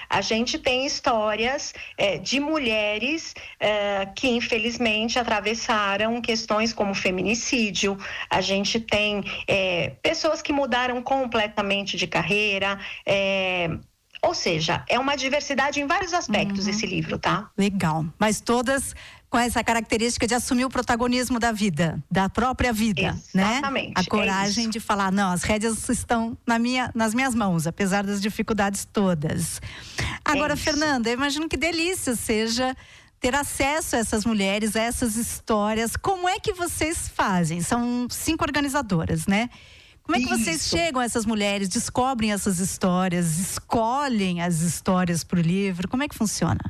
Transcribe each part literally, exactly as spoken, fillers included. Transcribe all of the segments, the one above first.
a gente tem histórias é, de mulheres é, que infelizmente atravessaram questões como feminicídio, a gente tem é, pessoas que mudaram completamente de carreira, é, ou seja, é uma diversidade em vários aspectos uhum. esse livro, tá? Legal, mas todas com essa característica de assumir o protagonismo da vida, da própria vida, Exatamente, né? A coragem é de falar, não, as rédeas estão na minha, nas minhas mãos, apesar das dificuldades todas. Agora, é Fernanda, eu imagino que delícia seja ter acesso a essas mulheres, a essas histórias. Como é que vocês fazem? São cinco organizadoras, né? Como é que vocês Isso. chegam a essas mulheres, descobrem essas histórias, escolhem as histórias para o livro? Como é que funciona?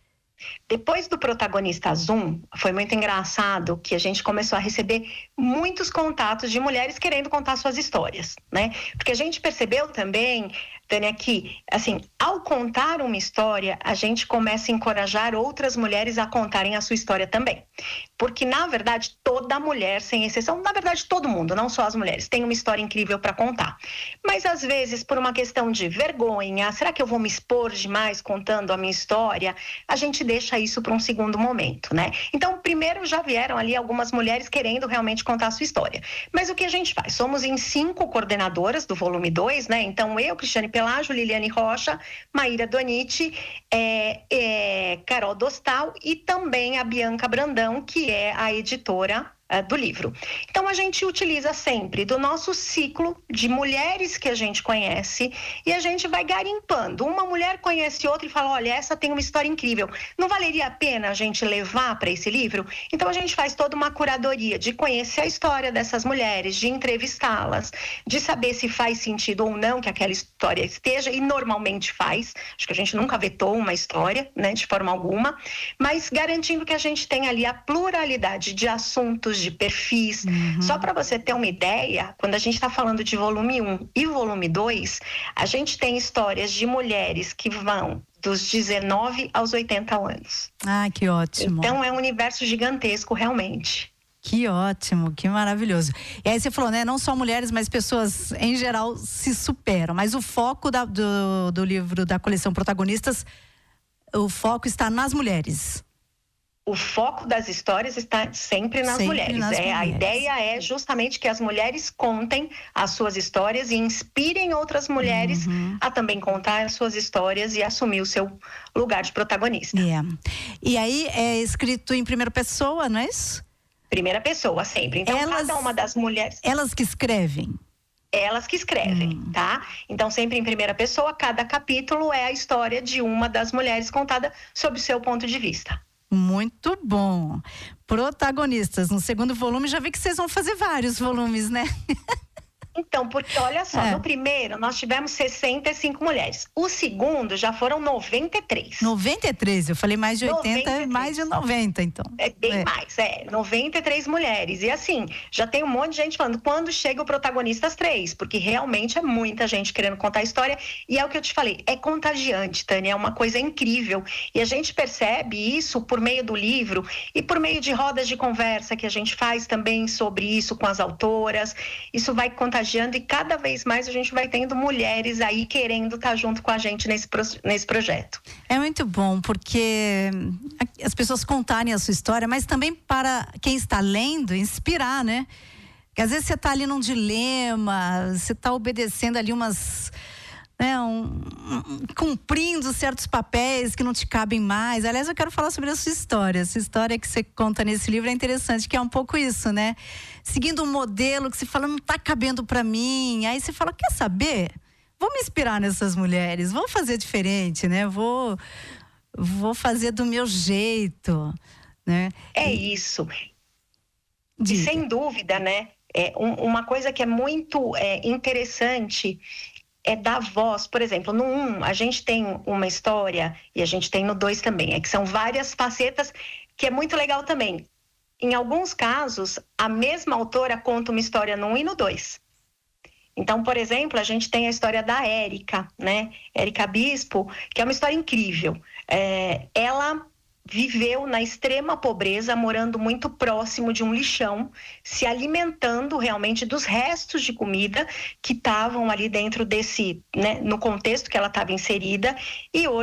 Depois do Protagonista Zoom, foi muito engraçado que a gente começou a receber muitos contatos de mulheres querendo contar suas histórias, né? Porque a gente percebeu também, Tânia, que, assim, ao contar uma história, a gente começa a encorajar outras mulheres a contarem a sua história também. Porque, na verdade, toda mulher, sem exceção, na verdade, todo mundo, não só as mulheres, tem uma história incrível para contar. Mas, às vezes, por uma questão de vergonha, será que eu vou me expor demais contando a minha história? A gente deixa isso para um segundo momento, né? Então, primeiro já vieram ali algumas mulheres querendo realmente contar a sua história. Mas o que a gente faz? Somos em cinco coordenadoras do volume dois, né? Então, eu, Cristiane Pelágio, Liliane Rocha, Maíra Doniti, é, é, Carol Dostal e também a Bianca Brandão, que é a editora do livro. Então a gente utiliza sempre do nosso ciclo de mulheres que a gente conhece e a gente vai garimpando. Uma mulher conhece outra e fala, olha, essa tem uma história incrível. Não valeria a pena a gente levar para esse livro? Então a gente faz toda uma curadoria de conhecer a história dessas mulheres, de entrevistá-las, de saber se faz sentido ou não que aquela história esteja, e normalmente faz. Acho que a gente nunca vetou uma história, né, de forma alguma, mas garantindo que a gente tem ali a pluralidade de assuntos, de perfis. Uhum. Só para você ter uma ideia, quando a gente está falando de volume um e volume dois, a gente tem histórias de mulheres que vão dos dezenove aos oitenta anos. Ah, que ótimo. Então é um universo gigantesco, realmente. Que ótimo, que maravilhoso. E aí você falou, né, não só mulheres, mas pessoas em geral se superam, mas o foco da, do, do livro da coleção Protagonistas, o foco está nas mulheres. O foco das histórias está sempre nas sempre mulheres. Nas é, mulheres. A ideia é justamente que as mulheres contem as suas histórias e inspirem outras mulheres uhum. a também contar as suas histórias e assumir o seu lugar de protagonista. Yeah. E aí é escrito em primeira pessoa, não é isso? Primeira pessoa, sempre. Então, elas, cada uma das mulheres... Elas que escrevem? Elas que escrevem, hum. tá? Então, sempre em primeira pessoa, cada capítulo é a história de uma das mulheres contada sob o seu ponto de vista. Muito bom. Protagonistas, no segundo volume, já vi que vocês vão fazer vários volumes, né? Então, porque olha só, é. no primeiro nós tivemos sessenta e cinco mulheres. O segundo já foram noventa e três. noventa e três, eu falei mais de oitenta, noventa e três. Mais de noventa, então. É bem é. mais, é, noventa e três mulheres. E assim, já tem um monte de gente falando, quando chega o Protagonistas três? Porque realmente é muita gente querendo contar a história. E é o que eu te falei, é contagiante, Tânia, é uma coisa incrível. E a gente percebe isso por meio do livro e por meio de rodas de conversa que a gente faz também sobre isso com as autoras. Isso vai contagiando e cada vez mais a gente vai tendo mulheres aí querendo estar junto com a gente nesse, pro, nesse projeto. É muito bom, porque as pessoas contarem a sua história, mas também para quem está lendo, inspirar, né? Porque às vezes você está ali num dilema, você está obedecendo ali umas... Né, um, um, cumprindo certos papéis que não te cabem mais. Aliás, eu quero falar sobre a sua história. Essa história que você conta nesse livro é interessante, que é um pouco isso, né? Seguindo um modelo que você fala, não tá cabendo pra mim. Aí você fala, quer saber? Vou me inspirar nessas mulheres, vou fazer diferente, né? Vou, vou fazer do meu jeito, né? É isso. Diga. E sem dúvida, né? É um, uma coisa que é muito é, interessante é dar voz. Por exemplo, no um, a gente tem uma história, e a gente tem no dois também, é que são várias facetas, que é muito legal também. Em alguns casos, a mesma autora conta uma história no um e no dois. Então, por exemplo, a gente tem a história da Érica, né? Érica Bispo, que é uma história incrível. É, ela viveu na extrema pobreza, morando muito próximo de um lixão, se alimentando realmente dos restos de comida que estavam ali dentro desse, né, no contexto que ela estava inserida, e hoje